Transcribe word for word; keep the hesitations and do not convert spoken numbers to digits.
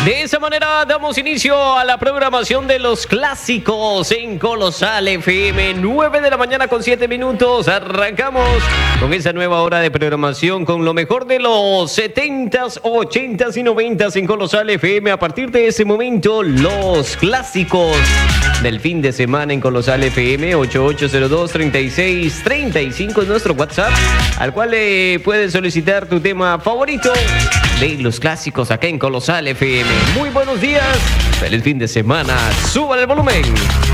De esa manera damos inicio a la programación de los clásicos en Colosal F M. nueve de la mañana con siete minutos. Arrancamos con esa nueva hora de programación con lo mejor de los setentas, ochentas y noventas en Colosal F M. A partir de ese momento, los clásicos del fin de semana en Colosal F M. Ocho ocho cero dos, treinta y seis, treinta y cinco es nuestro WhatsApp, al cual le puedes solicitar tu tema favorito de los clásicos acá en Colosal F M. Muy buenos días, feliz fin de semana, suban el volumen.